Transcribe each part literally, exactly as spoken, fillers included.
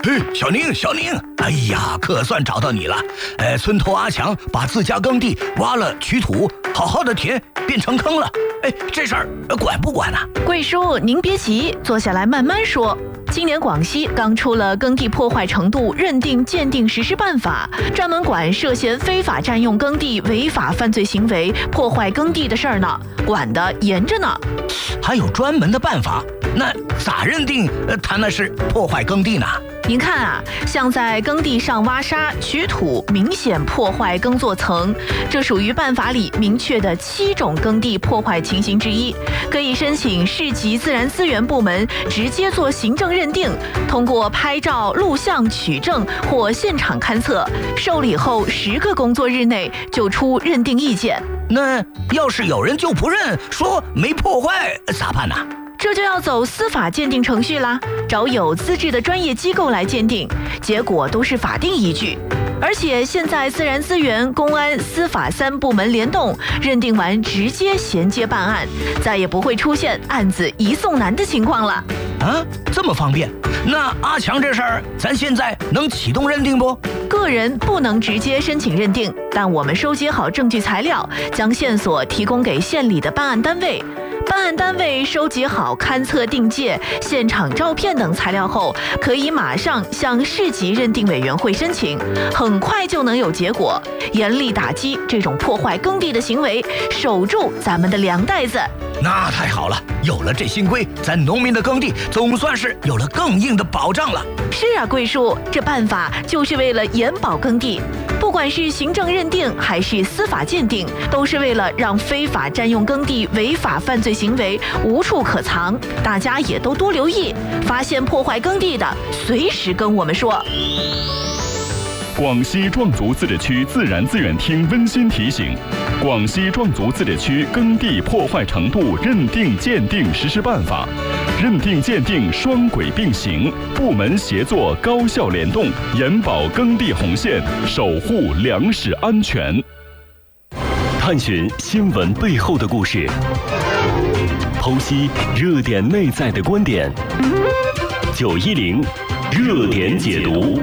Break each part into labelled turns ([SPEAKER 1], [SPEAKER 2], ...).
[SPEAKER 1] 嘿，小宁，小宁，哎呀，可算找到你了。呃，村头阿强把自家耕地挖了取土，好好的田变成坑了。哎，这事儿管不管啊？
[SPEAKER 2] 贵叔，您别急，坐下来慢慢说。今年广西刚出了耕地破坏程度认定鉴定实施办法，专门管涉嫌非法占用耕地、违法犯罪行为、破坏耕地的事儿呢，管得严着呢。
[SPEAKER 1] 还有专门的办法？那咋认定呃他那是破坏耕地呢？
[SPEAKER 2] 您看啊，像在耕地上挖沙取土，明显破坏耕作层，这属于办法里明确的七种耕地破坏情形之一，可以申请市级自然资源部门直接做行政认定，通过拍照、录像取证或现场勘测，受理后十个工作日内就出认定意见。
[SPEAKER 1] 那要是有人就不认，说没破坏，咋办呢？
[SPEAKER 2] 这就要走司法鉴定程序啦，找有资质的专业机构来鉴定，结果都是法定依据。而且现在自然资源、公安、司法三部门联动，认定完直接衔接办案，再也不会出现案子移送难的情况了。
[SPEAKER 1] 啊，这么方便？那阿强这事儿，咱现在能启动认定不？
[SPEAKER 2] 个人不能直接申请认定，但我们收集好证据材料，将线索提供给县里的办案单位。办案单位收集好勘测定界、现场照片等材料后，可以马上向市级认定委员会申请，很快就能有结果，严厉打击这种破坏耕地的行为，守住咱们的粮袋子。
[SPEAKER 1] 那太好了，有了这新规，咱农民的耕地总算是有了更硬的保障了。
[SPEAKER 2] 是啊，贵叔，这办法就是为了严保耕地，不管是行政认定还是司法鉴定，都是为了让非法占用耕地、违法犯罪行为无处可藏。大家也都多留意，发现破坏耕地的，随时跟我们说。
[SPEAKER 3] 广西壮族自治区自然资源厅温馨提醒：广西壮族自治区耕地破坏程度认定鉴定实施办法，认定鉴定双轨并行，部门协作高效联动，严保耕地红线，守护粮食安全。
[SPEAKER 4] 探寻新闻背后的故事，剖析热点内在的观点。九一零热点解读。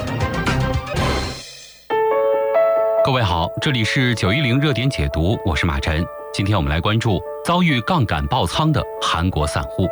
[SPEAKER 5] 各位好，这里是九一零热点解读，我是马晨。今天我们来关注遭遇杠杆爆仓的韩国散户。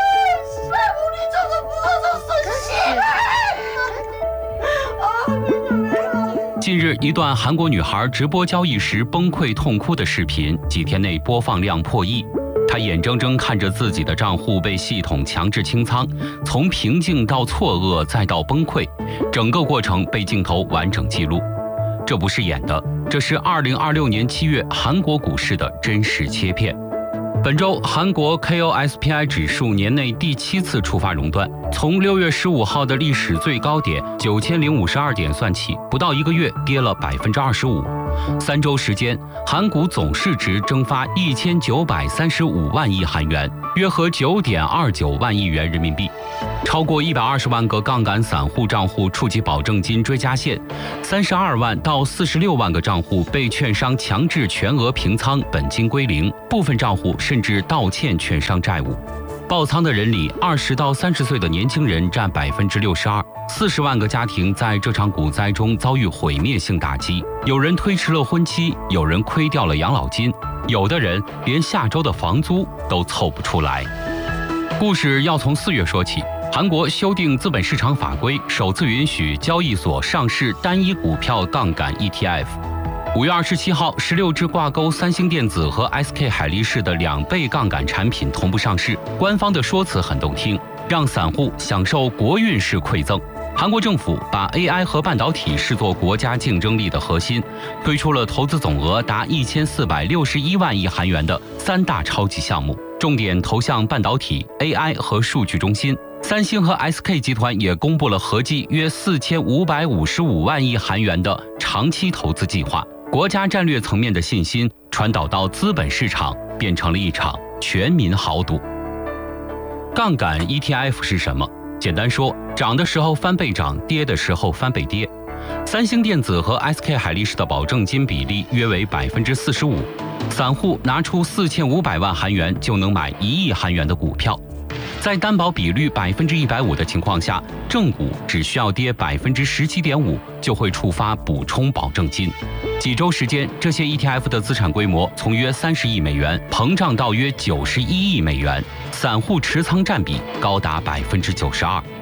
[SPEAKER 5] 近日，一段韩国女孩直播交易时崩溃痛哭的视频，几天内播放量破亿。她眼睁睁看着自己的账户被系统强制清仓，从平静到错愕再到崩溃，整个过程被镜头完整记录。这不是演的，这是二零二六年七月韩国股市的真实切片。本周韩国 K O S P I 指数年内第七次触发熔断，从六月十五号的历史最高点九千零五十二点算起，不到一个月跌了百分之二十五。三周时间，韩股总市值蒸发一千九百三十五万亿韩元，约合九点二九万亿元人民币。超过一百二十万个杠杆散户账户触及保证金追加线，三十二万到四十六万个账户被券商强制全额平仓，本金归零，部分账户甚至倒欠券商债务。爆仓的人里，二十到三十岁的年轻人占百分之六十二，四十万个家庭在这场股灾中遭遇毁灭性打击。有人推迟了婚期，有人亏掉了养老金，有的人连下周的房租都凑不出来。故事要从四月说起。韩国修订资本市场法规，首次允许交易所上市单一股票杠杆 E T F。五月二十七号，十六只挂钩三星电子和 S K 海力士的两倍杠杆产品同步上市。官方的说辞很动听，让散户享受国运式馈赠。韩国政府把 A I 和半导体视作国家竞争力的核心，推出了投资总额达一千四百六十一万亿韩元的三大超级项目，重点投向半导体、A I 和数据中心。三星和 S K 集团也公布了合计约四千五百五十五万亿韩元的长期投资计划。国家战略层面的信心传导到资本市场，变成了一场全民豪赌。杠杆 E T F 是什么？简单说，涨的时候翻倍涨，跌的时候翻倍跌。三星电子和 S K 海力士的保证金比例约为百分之四十五，散户拿出四千五百万韩元就能买一亿韩元的股票。 在担保比率百分之一百五的情况下，正股只需要跌百分之十七点五就会触发补充保证金。几周时间，这些 E T F 的资产规模从约三十亿美元膨胀到约九十一亿美元，散户持仓占比高达百分之九十二。